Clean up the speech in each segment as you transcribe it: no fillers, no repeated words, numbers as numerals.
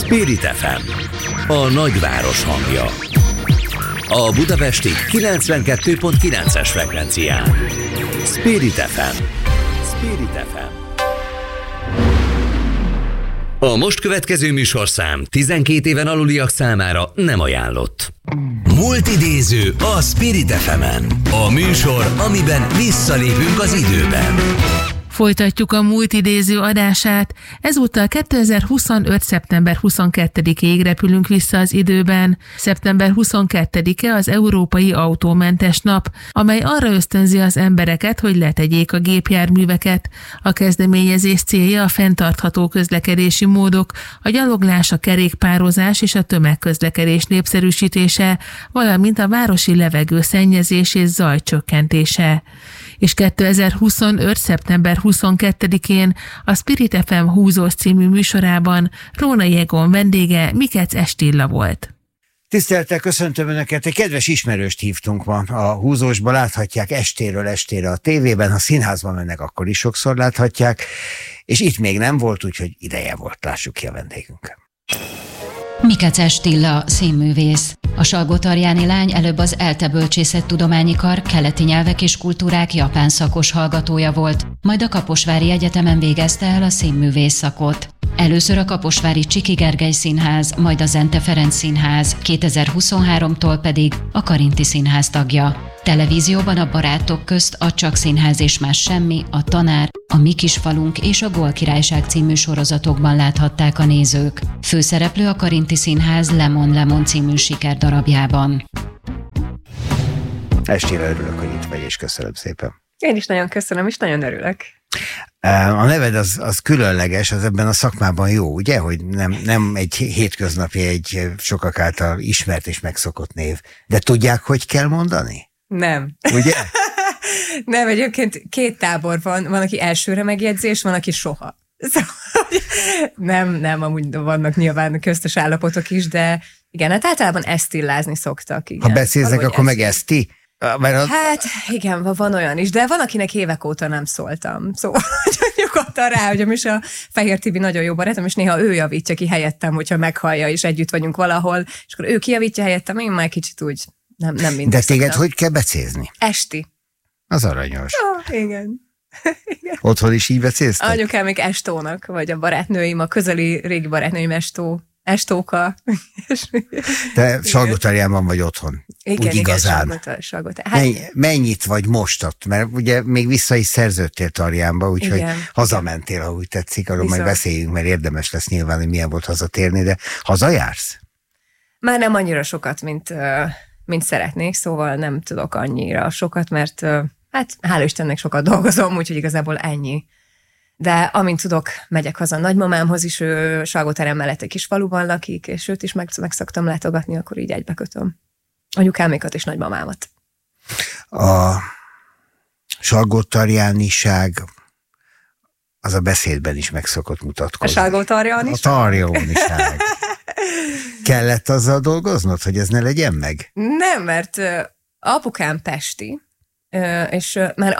Spirit FM, a nagyváros hangja. A budapesti 92.9-es frekvencián. Spirit FM. Spirit FM. A most következő műsorszám 12 éven aluliak számára nem ajánlott. Multidéző a Spirit FM-en. A műsor, amiben visszalépünk az időben. Folytatjuk a multidéző adását. Ezúttal 2025. szeptember 22-ig repülünk vissza az időben. Szeptember 22-e az Európai Autómentes Nap, amely arra ösztönzi az embereket, hogy letegyék a gépjárműveket. A kezdeményezés célja a fenntartható közlekedési módok, a gyaloglás, a kerékpározás és a tömegközlekedés népszerűsítése, valamint a városi levegő szennyezés és zaj csökkentése. És 2025. szeptember 22-én a Spirit FM Húzós című műsorában Rónai Egon vendége Mikec Estilla volt. Tisztelettel köszöntöm Önöket, egy kedves ismerőst hívtunk ma a Húzósba, láthatják estéről estére a tévében, ha színházban mennek, akkor is sokszor láthatják, és itt még nem volt, úgyhogy ideje volt, lássuk ki a vendégünket. Mikec Estilla, színművész. A Salgótarjáni lány előbb az ELTE Bölcsészettudományi Kar keleti nyelvek és kultúrák japán szakos hallgatója volt, majd a Kaposvári Egyetemen végezte el a színművész szakot. Először a kaposvári Csiki Gergely Színház, majd a Zente Ferenc Színház, 2023-tól pedig a Karinti Színház tagja. Televízióban a Barátok közt, a Csak Színház és más semmi, a Tanár, a Mi kis falunk és a Gólkirályság című sorozatokban láthatták a nézők. Főszereplő a Karinti Színház Lemon című sikerdarabjában. Estére örülök, hogy itt vagy, és köszönöm szépen. Én is nagyon köszönöm, és nagyon örülök. A neved az különleges, az ebben a szakmában jó, ugye? Hogy nem egy hétköznapi, egy sokak által ismert és megszokott név. De tudják, hogy kell mondani? Nem. Ugye? Nem, egyébként két tábor van aki elsőre megjegyzés, van, aki soha. Szóval, nem, amúgy vannak nyilván köztes állapotok is, de igen, hát általában esztillázni szoktak. Igen. Ha beszélnek, akkor meg eszti? Hát igen, van olyan is, de van, akinek évek óta nem szóltam. Szóval nyugodtan rá, hogy is a Fehér Tibi nagyon jó barátom, és néha ő javítja ki helyettem, hogyha meghallja, és együtt vagyunk valahol, és akkor ő kijavítja helyettem, én már kicsit úgy nem mindig. De téged hogy kell becézni? Esti. Az aranyos. Igen. Igen. Otthon is így becéztek? Anyukám még Estónak, vagy a barátnőim, a közeli régi barátnőim Estóka. Te Salgótarjánban vagy otthon? Igen, úgy igazán. Salgótarján. Hát, mennyit vagy most ott? Mert ugye még vissza is szerződtél Tarjánba, úgyhogy hazamentél, ha úgy tetszik, arról majd beszéljünk, mert érdemes lesz nyilván, hogy milyen volt hazatérni, de hazajársz? Már nem annyira sokat, mint szeretnék, szóval nem tudok annyira sokat, mert hát hála Istennek sokat dolgozom, úgyhogy igazából ennyi. De amint tudok, megyek haza a nagymamámhoz is, ő Salgótarján mellett egy kis faluban lakik, és őt is meg szoktam látogatni, akkor így egybekötöm. Anyukámékat és nagymamámat. A salgótarjániság az a beszédben is meg szokott mutatkozni. A salgótarjániság? A tarjóniság. Kellett azzal dolgoznod, hogy ez ne legyen meg? Nem, mert apukám pesti, és már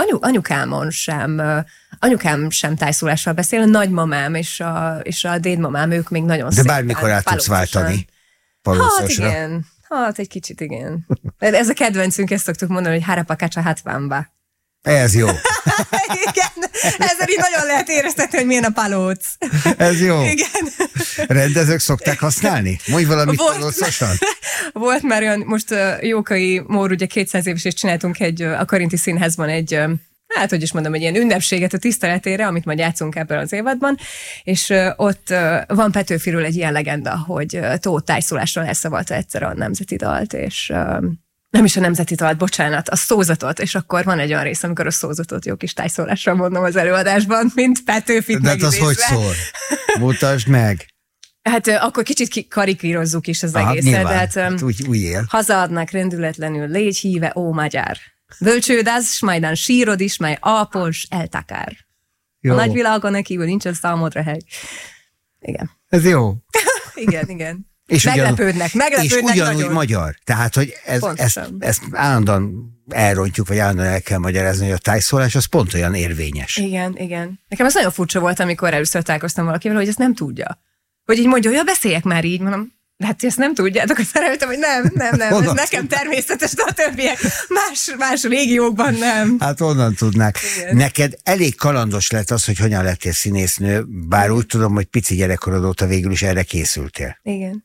anyukám sem tájszólással beszél, a nagymamám és a dédmamám, ők még nagyon szépen. De bármikor át tudsz váltani paluszosra. Hát igen, egy kicsit igen. Ez a kedvencünk, ezt szoktuk mondani, hogy harapakácsa hatvánba. Ez jó. Igen, ezzel így nagyon lehet éreztetni, hogy milyen a palóc. Ez jó. Igen. Rendezők szokták használni? Mondj valamit palócosan. Volt már olyan, most Jókai Mór, ugye 200 éves, és csináltunk a Karinti Színházban egy, hát hogy is mondom, egy ilyen ünnepséget a tiszteletére, amit majd játszunk ebben az évadban, és ott van Petőfiről egy ilyen legenda, hogy Tóth tájszólásról elszavalta egyszer a nemzeti dalt, és nem is a nemzeti dalt, bocsánat, a szózatot, és akkor van egy olyan rész, amikor a szózatot jó kis tájszólással mondom az előadásban, mint Petőfit megidézve. De az hogy szól? Mutasd meg! Hát akkor kicsit karikírozzuk is az egészet. Hát úgy él. Hazaadnak rendületlenül, légy híve, ó magyar. Bölcsődás, majdan sírod is, mely alpos eltakár. Jó. A nagyvilágon kívül nincsen számodra hely. Igen. Ez jó. Igen. És meglepődnek és ugyanúgy nagyon. Magyar. Tehát, hogy ezt állandóan elrontjuk, vagy állandóan el kell magyarázni, hogy a tájszólás az pont olyan érvényes. Igen. Nekem ez nagyon furcsa volt, amikor először találkoztam valakivel, hogy ezt nem tudja. hogy így mondja, hogy beszéljek már így, mondom, hát ezt nem tudjátok, azt felelőttem, hogy nem, ez nekem természetes, de a többiek más régiókban nem. Hát onnan tudnák. Igen. Neked elég kalandos lett az, hogy hogyan lettél színésznő, bár úgy tudom, hogy pici gyerekkorod óta végül is erre készültél. Igen.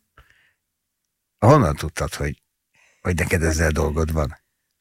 Honnan tudtad, hogy neked ezzel dolgod van?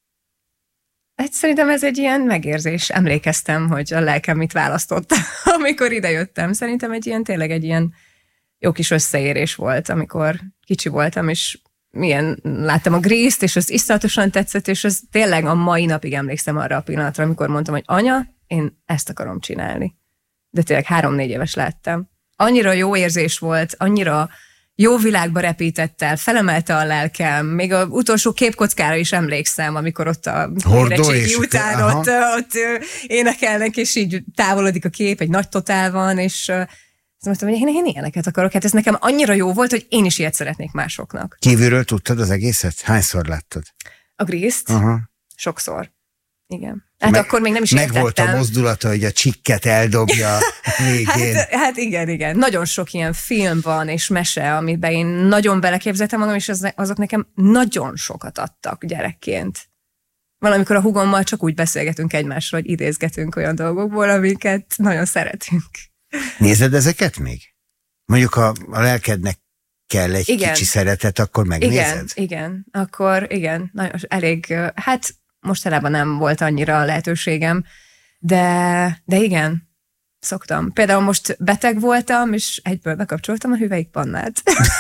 Hát szerintem ez egy ilyen megérzés. Emlékeztem, hogy a lelkem mit választott, amikor idejöttem. Szerintem tényleg egy ilyen jó kis összeérés volt, amikor kicsi voltam, és láttam a Grease-t, és az iszonyatosan tetszett, és az tényleg a mai napig emlékszem arra a pillanatra, amikor mondtam, hogy anya, én ezt akarom csinálni. De tényleg 3-4 éves lettem. Annyira jó érzés volt, annyira jó világba repített el, felemelte a lelkem, még az utolsó képkockára is emlékszem, amikor ott a érettségi után ott énekelnek, és így távolodik a kép, egy nagy totál van, és mondtam, hogy én ilyeneket akarok. Hát ez nekem annyira jó volt, hogy én is ilyet szeretnék másoknak. Kívülről tudtad az egészet? Hányszor láttad? A Grease-t? Sokszor. Igen. Hát akkor még nem is értettem. Meg volt a mozdulata, hogy a csikket eldobja végén. Hát igen. Nagyon sok ilyen film van és mese, amiben én nagyon beleképzeltem magam, és azok nekem nagyon sokat adtak gyerekként. Valamikor a húgommal csak úgy beszélgetünk egymásról, hogy idézgetünk olyan dolgokból, amiket nagyon szeretünk. Nézed ezeket még? Mondjuk a lelkednek kell egy kicsi szeretet, akkor megnézed? Igen. Akkor igen. Nagyon, elég, hát mostanában nem volt annyira lehetőségem, de igen, szoktam. Például most beteg voltam, és egyből bekapcsoltam a hüvelykpannát.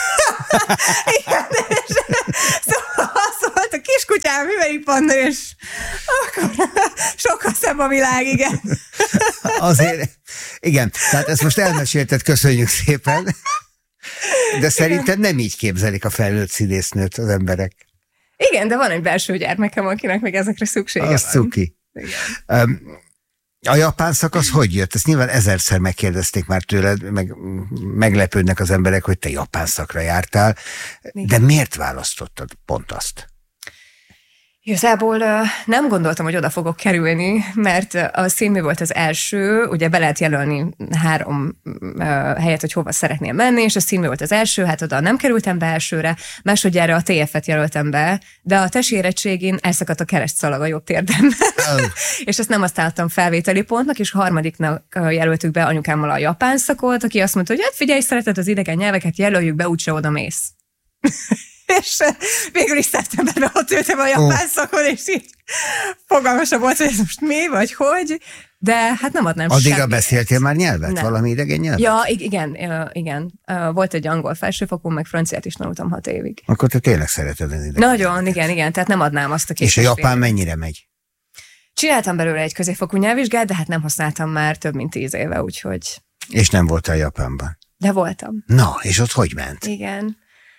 Igen, és szóval az volt a kiskutyám hüvelykpanna, és akkor sokkal szebb a világ, igen. Azért, igen, tehát ezt most elmesélted, köszönjük szépen, de szerinted nem így képzelik a felnőtt színésznőt az emberek. Igen, de van egy belső gyermekem, akinek meg ezekre szüksége van. Az cuki. A japán szakasz hogy jött? Ezt nyilván 1000-szer megkérdezték már tőled, meglepődnek az emberek, hogy te japán szakra jártál, de miért választottad pont azt? Igazából nem gondoltam, hogy oda fogok kerülni, mert a színmű volt az első, ugye be lehet jelölni 3 helyet, hogy hova szeretnél menni, és a színmű volt az első, hát oda nem kerültem be elsőre, másodjára a TF-et jelöltem be, de a tesi érettségén elszakadt a keresztszalag a jobb térdemben. És ezt nem használtam felvételi pontnak, és harmadiknak jelöltük be anyukámmal a japán szakot, aki azt mondta, hogy hát figyelj, szereted az idegen nyelveket, jelöljük be, úgyse oda mész. És végül is szeptemberben ott ültem a japán szakon, és így fogalmasabb volt, hogy ez most mi, vagy hogy, de hát nem adnám semmit. Addigra beszéltél már nyelvet? Nem. Valami idegen nyelvet? Ja, igen. Volt egy angol felsőfokon, meg franciát is tanultam 6 évig. Akkor te tényleg szereted az idegen Nagyon, igen, tehát nem adnám azt a És a japán mennyire megy? Csináltam belőle egy középfokú nyelvvizsgát, de hát nem használtam már több mint 10 éve, úgyhogy... És nem voltál Japánban? De voltam. Na, és ott hogy ment? Igen.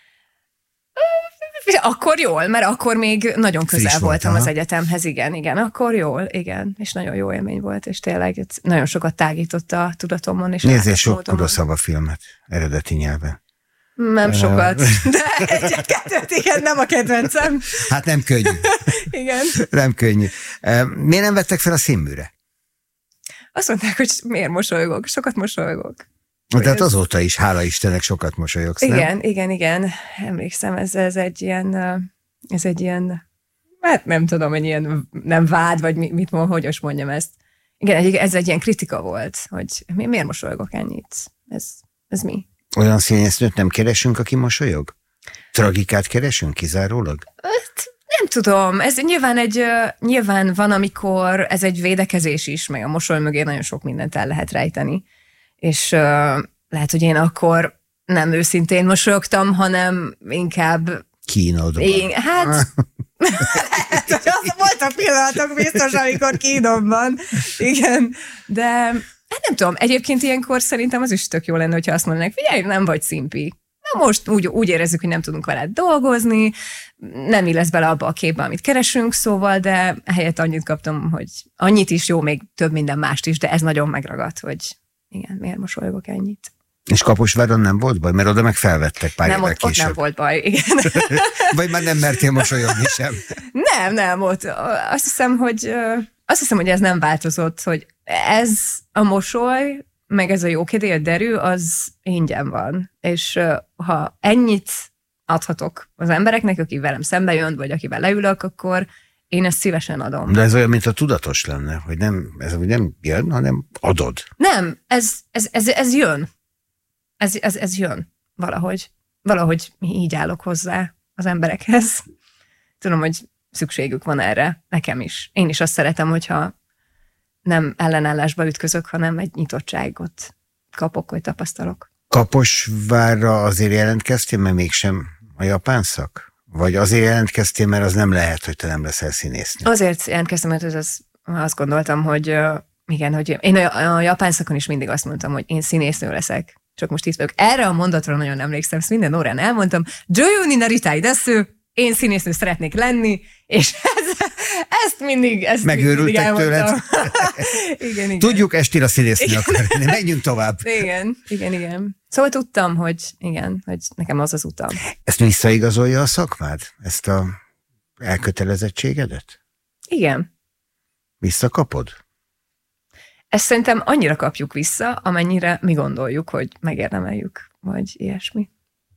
Akkor jól, mert akkor még nagyon közel voltam az egyetemhez, igen, akkor jól, igen, és nagyon jó élmény volt, és tényleg nagyon sokat tágított a tudatomon. Nézzél sok Kurosawa filmet eredeti nyelven. Nem sokat, de 1-2, igen, nem a kedvencem. Hát nem könnyű. Igen. Nem könnyű. Miért nem vettek fel a színműre? Azt mondták, hogy miért mosolygok, sokat mosolygok. Tehát azóta is, hála Istennek, sokat mosolyogsz, nem? Igen. Emlékszem, ez egy ilyen, hát nem tudom, egy ilyen nem vád, vagy hogy mondjam ezt. Igen, ez egy ilyen kritika volt, hogy miért mosolygok ennyit? Ez mi? Olyan színésznőt nem keresünk, aki mosolyog? Tragikát keresünk kizárólag? Nem tudom, ez nyilván van, amikor ez egy védekezés is, meg a mosoly mögé nagyon sok mindent el lehet rejteni. És lehet, hogy én akkor nem őszintén mosolyogtam, hanem inkább... Kínodban. Hát, lehet, hogy az voltak pillanatok biztos, amikor kínomban. Igen, de hát nem tudom, egyébként ilyenkor szerintem az is tök jó lenne, hogyha azt mondanak, figyelj, nem vagy szimpi. Na most úgy érezzük, hogy nem tudunk veled dolgozni, nem illesz bele abba a képbe, amit keresünk, szóval, de helyett annyit kaptam, hogy annyit is jó, még több minden mást is, de ez nagyon megragadt, hogy igen, miért mosolygok ennyit. És Kaposváron nem volt baj? Mert oda meg felvettek pár évvel később. Ott nem volt baj, igen. Vagy már nem mertél mosolyogni sem? Nem, ott azt hiszem, hogy ez nem változott, hogy ez a mosoly, meg ez a jókedély, a derű, az ingyen van. És ha ennyit adhatok az embereknek, aki velem szembe jön, vagy akivel leülök, akkor én ezt szívesen adom. De ez olyan, mint a tudatos lenne, hogy nem jön, hanem adod. Nem, ez jön. Ez jön valahogy. Valahogy így állok hozzá az emberekhez. Tudom, hogy szükségük van erre, nekem is. Én is azt szeretem, hogyha nem ellenállásba ütközök, hanem egy nyitottságot kapok, hogy tapasztalok. Kaposvárra azért jelentkeztél, mert mégsem a japán szak? Vagy azért jelentkeztél, mert az nem lehet, hogy te nem leszel színésznő? Azért jelentkeztem, mert azt gondoltam, hogy igen, hogy én a japán szakon is mindig azt mondtam, hogy én színésznő leszek. Csak most itt vagyok. Erre a mondatra nagyon emlékszem, ezt minden órán elmondtam. Joyou ni naritai desu, én színésznő szeretnék lenni, és ezt mindig megőrültek tőled? Igen. Tudjuk, Estila színésznő akar lenni. Menjünk tovább. Igen. Szóval tudtam, hogy igen, hogy nekem az utam. Ezt visszaigazolja a szakmád? Ezt a elkötelezettségedet? Igen. Visszakapod? Ezt szerintem annyira kapjuk vissza, amennyire mi gondoljuk, hogy megérdemeljük, vagy ilyesmi.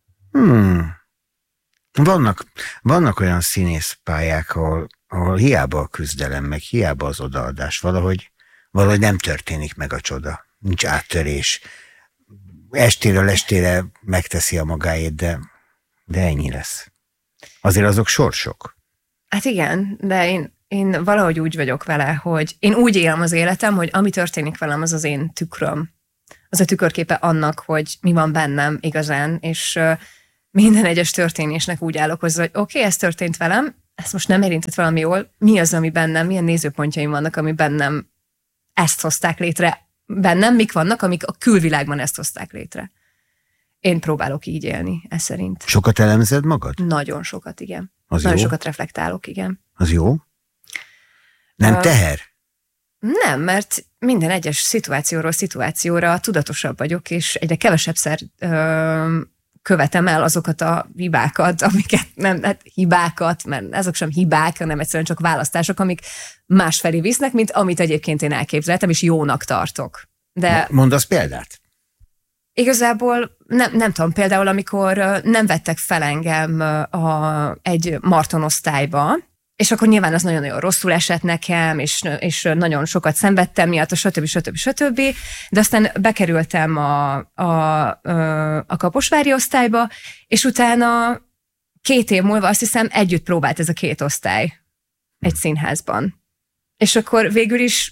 Vannak olyan színészpályák, ahol hiába a küzdelem, meg hiába az odaadás, valahogy nem történik meg a csoda. Nincs áttörés. Estéről estére megteszi a magáét, de ennyi lesz. Azért azok sorsok. Hát igen, de én valahogy úgy vagyok vele, hogy én úgy élem az életem, hogy ami történik velem, az az én tükröm. Az a tükörképe annak, hogy mi van bennem igazán, és minden egyes történésnek úgy állok hozzá, hogy oké, ez történt velem, ezt most nem érintett valami jól, mi az, ami bennem, milyen nézőpontjaim vannak, ami bennem ezt hozták létre, bennem mik vannak, amik a külvilágban ezt hozták létre. Én próbálok így élni, ez szerint. Sokat elemzed magad? Nagyon sokat, igen. Az nagyon jó? sokat reflektálok, igen. Az jó? Nem teher? Nem, mert minden egyes szituációra tudatosabb vagyok, és egyre kevesebbszer követem el azokat a hibákat, amiket hibákat, mert azok sem hibák, hanem egyszerűen csak választások, amik másfelé visznek, mint amit egyébként én elképzeltem, és jónak tartok. De mondasz példát? Igazából nem tudom, például amikor nem vettek fel engem egy martonosztályba, és akkor nyilván az nagyon-nagyon rosszul esett nekem, és nagyon sokat szenvedtem miatt, stb. De aztán bekerültem a kaposvári osztályba, és utána 2 év múlva azt hiszem együtt próbált ez a 2 osztály egy színházban. És akkor végül is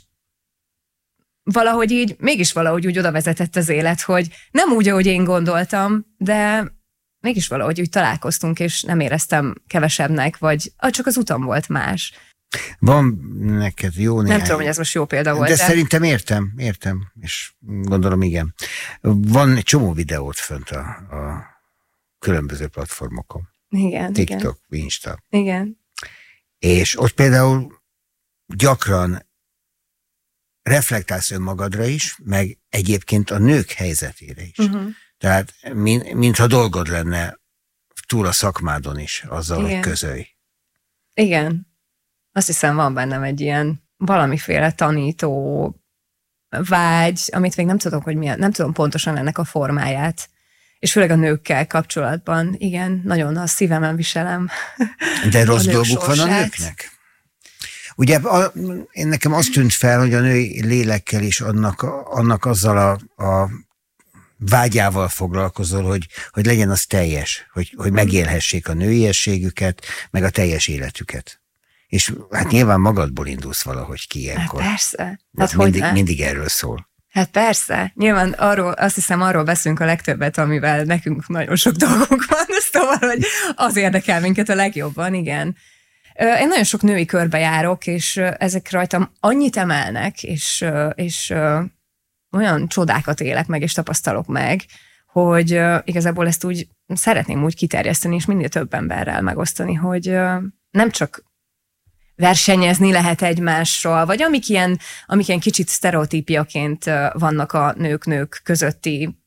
mégis valahogy úgy oda vezetett az élet, hogy nem úgy, ahogy én gondoltam, de mégis valahogy úgy találkoztunk, és nem éreztem kevesebbnek, vagy csak az utam volt más. Van neked jó néhány... Nem tudom, hogy ez most jó példa volt. De szerintem értem, és gondolom igen. Van egy csomó videót fönt a különböző platformokon. Igen. TikTok, Insta. Igen. És ott például gyakran reflektálsz önmagadra is, meg egyébként a nők helyzetére is. Tehát mintha dolgod lenne túl a szakmádon is azzal, hogy közölj. Igen. Azt hiszem, van bennem egy ilyen valamiféle tanító vágy, amit még nem tudom, hogy milyen, nem tudom pontosan ennek a formáját. És főleg a nőkkel kapcsolatban, igen, nagyon a szívemen viselem. De rossz dolguk van a nőknek? Ugye nekem azt tűnt fel, hogy a női lélekkel is annak azzal a vágyával foglalkozol, hogy legyen az teljes, hogy megélhessék a nőiességüket, meg a teljes életüket. És hát nyilván magadból indulsz valahogy ki ilyenkor. Hát persze. Hát mindig erről szól. Hát persze. Nyilván azt hiszem arról beszélünk a legtöbbet, amivel nekünk nagyon sok dolgunk van, szóval, hogy az érdekel minket a legjobban, igen. Én nagyon sok női körbe járok, és ezek rajtam annyit emelnek, és olyan csodákat élek meg, és tapasztalok meg, hogy igazából ezt úgy szeretném úgy kiterjeszteni, és minél több emberrel megosztani, hogy nem csak versenyezni lehet egymással, vagy amik ilyen kicsit sztereotípiaként vannak a nők közötti,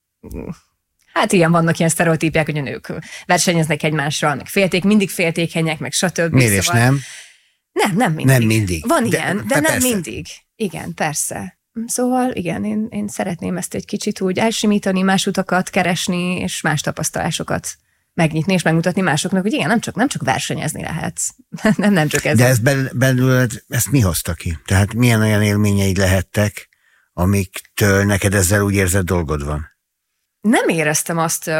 hát ilyen vannak ilyen sztereotípiák, hogy a nők versenyeznek egymással, meg mindig féltékenyek, meg stb. Miért is nem? Nem mindig. Nem mindig. Van ilyen, de nem persze. mindig. Igen, persze. Szóval igen, én szeretném ezt egy kicsit úgy elsimítani, más utakat keresni, és más tapasztalásokat megnyitni, és megmutatni másoknak, hogy igen, nem csak versenyezni lehet. nem csak ez. De ez belül ezt mi hozta ki? Tehát milyen olyan élményeid lehettek, amiktől neked ezzel úgy érzed dolgod van? Nem éreztem azt,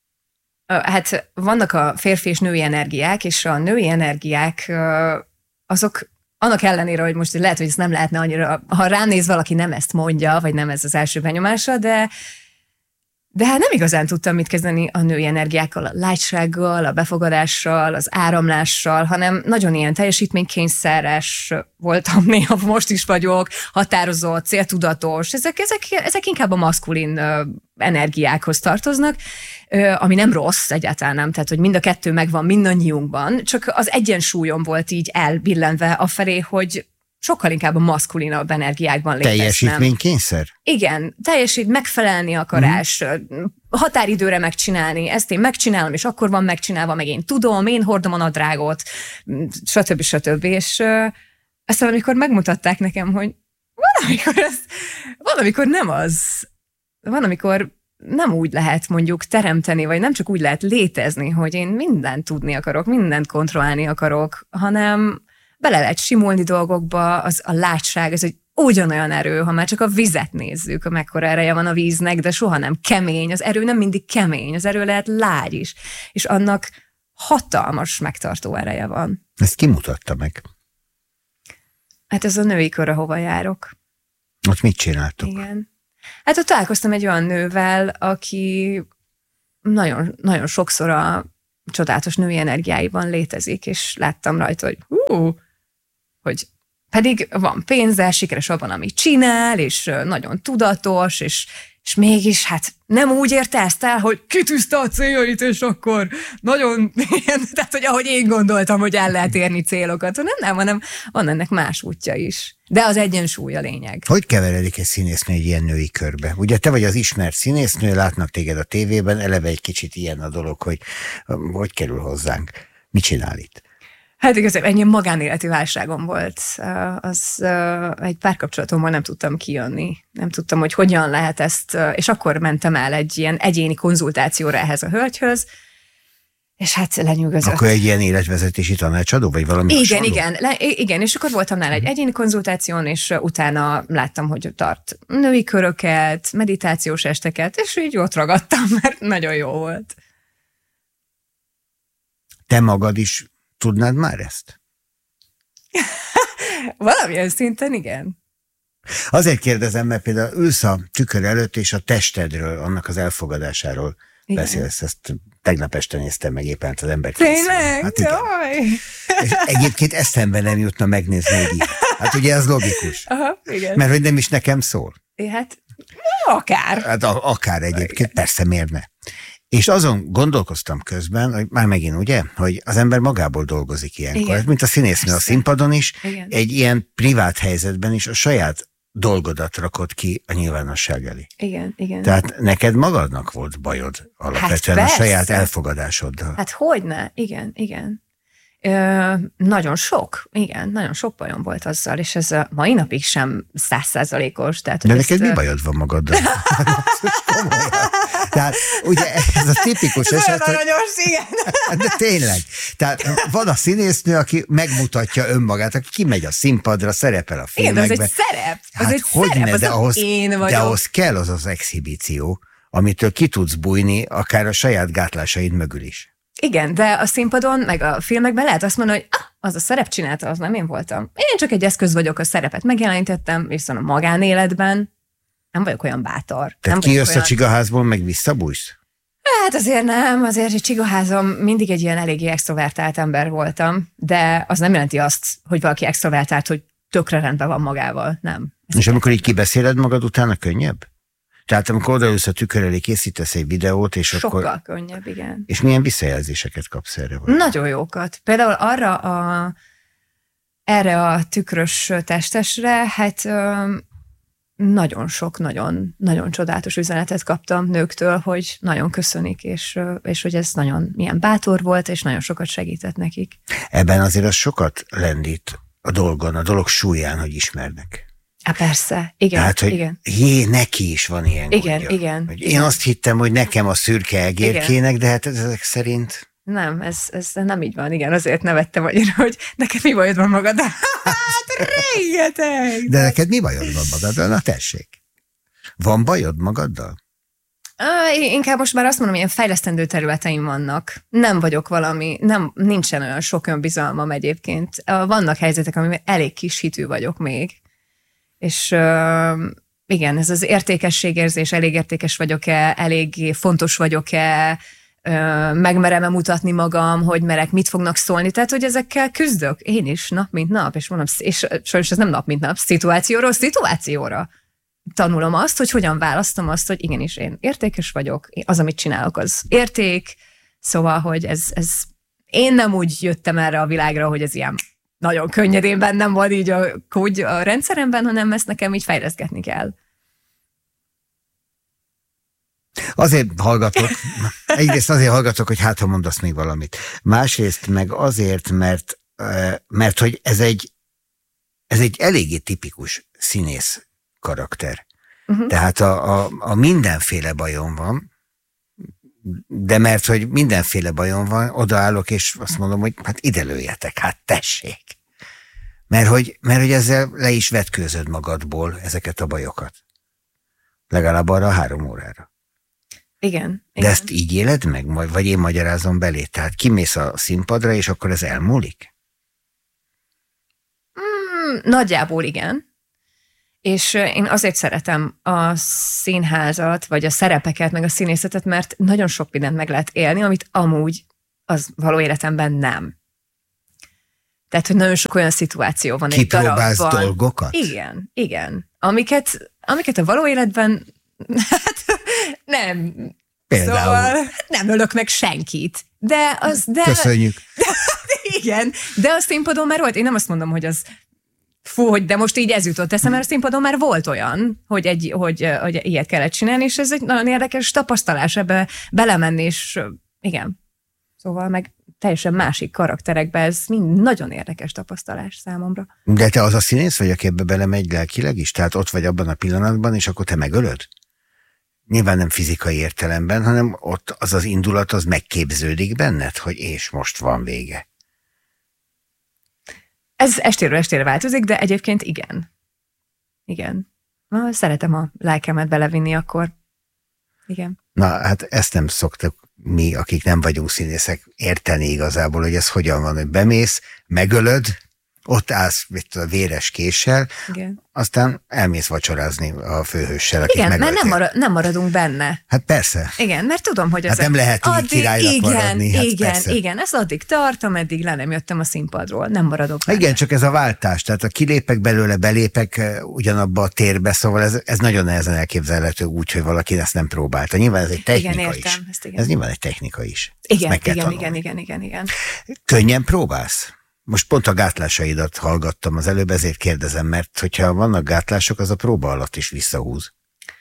hát vannak a férfi és női energiák, és a női energiák azok annak ellenére, hogy most lehet, hogy ez nem lehetne annyira, ha ránéz valaki nem ezt mondja, vagy nem ez az első benyomása, de hát nem igazán tudtam mit kezdeni a női energiákkal, a lágysággal, a befogadással, az áramlással, hanem nagyon ilyen teljesítménykényszeres voltam, néha most is vagyok, határozott, céltudatos, ezek inkább a maszkulin energiákhoz tartoznak, ami nem rossz, egyáltalán nem, tehát hogy mind a kettő megvan mindannyiunkban, csak az egyensúlyom volt így elbillenve afelé, hogy sokkal inkább a maszkulinabb energiákban léteznem. Teljesítménykényszer? Igen, megfelelni akarás, határidőre megcsinálni, ezt én megcsinálom, és akkor van megcsinálva, meg én tudom, én hordom a nadrágot, stb. És aztán amikor megmutatták nekem, hogy van, amikor nem az, van, amikor nem úgy lehet mondjuk teremteni, vagy nem csak úgy lehet létezni, hogy én mindent tudni akarok, mindent kontrollálni akarok, hanem bele lehet simulni dolgokba, a látság, ez egy ugyanolyan erő, ha már csak a vizet nézzük, mekkora ereje van a víznek, de soha nem kemény, az erő nem mindig kemény, az erő lehet lágy is, és annak hatalmas megtartó ereje van. Ezt ki mutatta meg? Hát ez a női kör, ahova járok. Ott mit csináltok? Igen. Hát ott találkoztam egy olyan nővel, aki nagyon, nagyon sokszor a csodálatos női energiáiban létezik, és láttam rajta, hogy pedig van pénze, sikeres abban, amit csinál, és nagyon tudatos, és mégis hát nem úgy érte ezt el, hogy kitűzte a céljait, és akkor nagyon, tehát hogy ahogy én gondoltam, hogy el lehet érni célokat, hanem van ennek más útja is. De az egyensúly a lényeg. Hogy keveredik egy színésznő egy ilyen női körbe? Ugye te vagy az ismert színésznő, látnak téged a tévében, eleve egy kicsit ilyen a dolog, hogy kerül hozzánk. Mit csinál itt? Hát igazából ennyi magánéleti válságom volt. Egy párkapcsolatomból nem tudtam kijönni. Nem tudtam, hogy hogyan lehet ezt, és akkor mentem el egy ilyen egyéni konzultációra ehhez a hölgyhöz, és hát lenyűgözött. Akkor egy ilyen életvezetési tanácsadó, vagy valami hasonló? Igen, és akkor voltam nála egy egyéni konzultáción, és utána láttam, hogy tart női köröket, meditációs esteket, és így ott ragadtam, mert nagyon jó volt. Te magad is tudnád már ezt? Valamilyen szinten igen. Azért kérdezem, mert például ülsz a tükör előtt, és a testedről, annak az elfogadásáról beszélsz. Ezt tegnap este néztem meg éppen az ember. Tényleg? Hát és egyébként eszembe nem jutna megnézni egy ilyet. Hát ugye ez logikus. Aha, igen. Mert hogy nem is nekem szól. Hát akár. Hát akár egyébként, persze miért ne. És azon gondolkoztam közben, hogy már megint ugye, hogy az ember magából dolgozik ilyenkor. Igen. Mint a színésznő a színpadon is, igen. Egy ilyen privát helyzetben is a saját dolgodat rakod ki a nyilvánosság elé. Igen. Tehát neked magadnak volt bajod alapvetően a saját elfogadásoddal. Hát hogyne, igen. Nagyon sok bajom volt azzal, és ez a mai napig sem 100%-os. Tehát, de neked mi bajod van magaddal? Tehát ugye ez a tipikus eset, hogy... igen. De tényleg. Tehát van a színésznő, aki megmutatja önmagát, aki kimegy a színpadra, szerepel a filmekben. Igen, de az egy szerep. Hát hogyne, de ahhoz kell az exhibíció, amitől ki tudsz bújni, akár a saját gátlásaid mögül is. Igen, de a színpadon, meg a filmekben lehet azt mondani, hogy az a szerep csinálta, az nem én voltam. Én csak egy eszköz vagyok, a szerepet megjelenítettem, viszont a magánéletben nem vagyok olyan bátor. Tehát kijössz a csigaházból, meg visszabújsz? Hát azért nem, azért egy csigaházom mindig egy ilyen eléggé extrovertált ember voltam, de az nem jelenti azt, hogy valaki extrovertált, hogy tökre rendben van magával, nem. És amikor így kibeszéled magad, utána könnyebb? Tehát amikor odaülsz a tükör elé, készítesz egy videót, és sokkal akkor... könnyebb, igen. És milyen visszajelzéseket kapsz erre? Nagyon jókat. Például erre a tükrös testesre, hát nagyon sok, nagyon, nagyon csodálatos üzenetet kaptam nőktől, hogy nagyon köszönik, és hogy ez nagyon milyen bátor volt, és nagyon sokat segített nekik. Ebben azért az sokat lendít a dolgon, a dolog súlyán, hogy ismernek. Persze, igen. Tehát, hogy igen. Neki is van ilyen gondja. Igen. Hogy én azt hittem, hogy nekem a szürke egérkének, de hát ezek szerint... Nem, ez nem így van, igen, azért nevettem annyira, hogy neked mi bajod van magaddal? Hát rengeteg! De neked mi bajod van magaddal? Na tessék. Van bajod magaddal? Inkább most már azt mondom, ilyen fejlesztendő területeim vannak. Nem vagyok nincsen olyan sok önbizalmam egyébként. Vannak helyzetek, amiben elég kis hitű vagyok még. És igen, ez az értékességérzés, elég értékes vagyok-e, elég fontos vagyok-e, megmerem-e mutatni magam, hogy merek, mit fognak szólni. Tehát, hogy ezekkel küzdök én is nap, mint nap, és mondom, és sajnos ez nem nap, mint nap, szituációra tanulom azt, hogy hogyan választom azt, hogy igenis én értékes vagyok, az, amit csinálok, az érték, szóval, hogy ez én nem úgy jöttem erre a világra, hogy ez ilyen nagyon könnyedén bennem van így a rendszeremben, hanem ezt nekem így fejleszgetni kell. Azért hallgatok, egyrészt azért hallgatok, hogy hát ha mondasz még valamit. Másrészt meg azért, mert hogy ez egy eléggé tipikus színész karakter. Tehát a mindenféle bajom van, de mert hogy mindenféle bajom van, odaállok és azt mondom, hogy hát ide lőjetek, hát tessék. Mert hogy ezzel le is vetkőzöd magadból ezeket a bajokat. Legalább arra 3 órára. Igen. De ezt így éled meg? Vagy én magyarázom belé? Tehát kimész a színpadra, és akkor ez elmúlik? Nagyjából igen. És én azért szeretem a színházat, vagy a szerepeket, meg a színészetet, mert nagyon sok mindent meg lehet élni, amit amúgy az való életemben nem. Tehát, hogy nagyon sok olyan szituáció van egy darabban. Kipróbálsz dolgokat? Igen. Amiket a való életben nem. Például. Szóval nem ölök meg senkit. Köszönjük. Igen, de a színpadon már volt. Én nem azt mondom, hogy az de most így ez jutott eszembe, mert a színpadon már volt olyan, hogy ilyet kellett csinálni, és ez egy nagyon érdekes tapasztalás ebbe belemenni, és igen. Szóval meg teljesen másik karakterekbe, ez mind nagyon érdekes tapasztalás számomra. De te az a színész vagy, aki ebbe belemegy lelkileg is? Tehát ott vagy abban a pillanatban, és akkor te megölöd? Nyilván nem fizikai értelemben, hanem ott az indulat, az megképződik benned, hogy és most van vége. Ez estéről estére változik, de egyébként igen. Igen. Szeretem a lelkemet belevinni, akkor igen. Na, hát ezt nem szoktak mi, akik nem vagyunk színészek, érteni igazából, hogy ez hogyan van, hogy bemész, megölöd, ott állsz a véres késsel, igen. Aztán elmész vacsorázni a főhőssel, akit megöltél. Igen, mert nem maradunk benne. Hát persze. Igen, mert tudom, hogy ez... Hát nem lehet így királynak maradni. Hát igen, ez addig tart, ameddig le nem jöttem a színpadról, nem maradok benne. Igen, csak ez a váltás, tehát a kilépek belőle, belépek ugyanabba a térbe, szóval ez nagyon nehezen elképzelhető úgy, hogy valaki ezt nem próbálta. Nyilván ez egy technika igen, értem, is. Ezt igen. Ez nyilván egy technika is. Igen. Könnyen próbálsz? Most pont a gátlásaidat hallgattam az előbb, ezért kérdezem, mert hogyha vannak gátlások, az a próba alatt is visszahúz.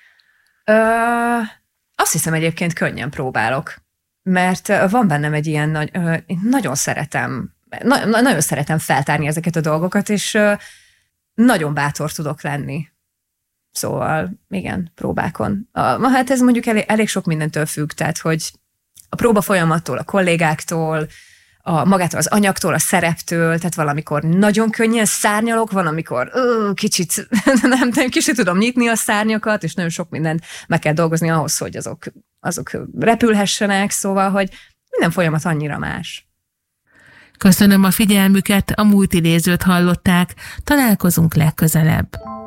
Azt hiszem egyébként könnyen próbálok, mert van bennem egy ilyen, én nagyon szeretem feltárni ezeket a dolgokat, és nagyon bátor tudok lenni. Szóval, igen, próbákon. Hát ez mondjuk elég sok mindentől függ, tehát, hogy a próba folyamattól, a kollégáktól, magától az anyagtól, a szereptől, tehát valamikor nagyon könnyen szárnyalok, van, amikor kicsit tudom nyitni a szárnyakat, és nagyon sok mindent meg kell dolgozni ahhoz, hogy azok repülhessenek, szóval, hogy minden folyamat annyira más. Köszönöm a figyelmüket, a múlt idézőt hallották, találkozunk legközelebb.